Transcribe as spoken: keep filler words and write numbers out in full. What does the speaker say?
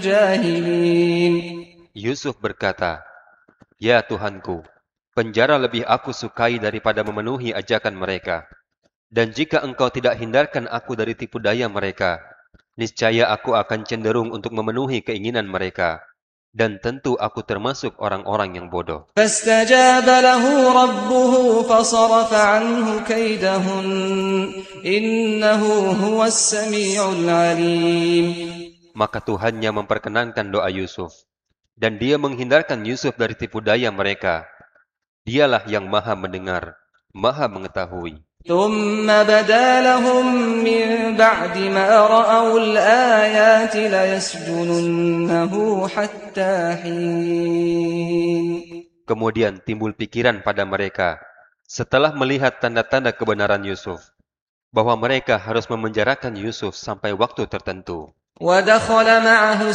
الجاهلين. Yusuf berkata, "Ya Tuhanku, penjara lebih aku sukai daripada memenuhi ajakan mereka. Dan jika engkau tidak hindarkan aku dari tipu daya mereka, niscaya aku akan cenderung untuk memenuhi keinginan mereka. Dan tentu aku termasuk orang-orang yang bodoh." فاستجاب له ربه فصرف عنه كيدهن إنه هو السميع العليم. Maka Tuhannya memperkenankan doa Yusuf, dan dia menghindarkan Yusuf dari tipu daya mereka. Dialah yang maha mendengar, maha mengetahui. ثم بدا لهم من بعد ما رأوا الآيات ليسجننه حتى حين. Kemudian timbul pikiran pada mereka, setelah melihat tanda-tanda kebenaran Yusuf, bahwa mereka harus memenjarakan Yusuf sampai waktu tertentu. ودخل معه